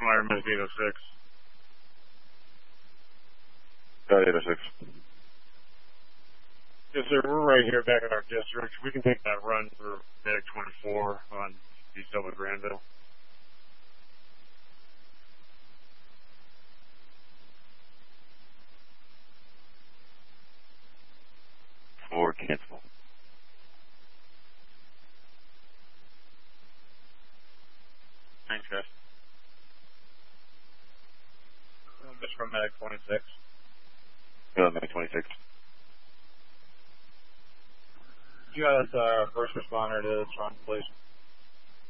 Flyer Medic 806. Got 806. Yes, sir. We're right here back in our district. We can take that run for Medic 24 on East Elba Granville. 4, cancel. Thanks, guys. Just from Medic 26. Medic 26. You got us first responder to this run, please.